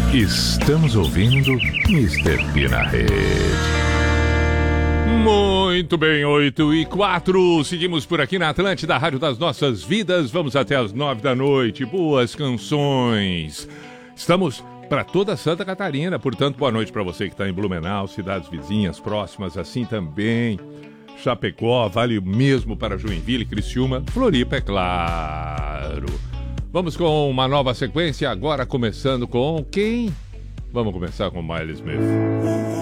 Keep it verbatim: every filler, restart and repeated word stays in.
Estamos ouvindo mister P na rede. Muito bem, oito e quatro. Seguimos por aqui na Atlântida, Rádio das Nossas Vidas. Vamos até as nove da noite. Boas canções. Estamos para toda Santa Catarina, portanto, boa noite para você que está em Blumenau, cidades vizinhas, próximas, assim também. Chapecó, vale o mesmo para Joinville, Criciúma, Floripa, é claro. Vamos com uma nova sequência, agora começando com quem? Vamos começar com Miley Smith.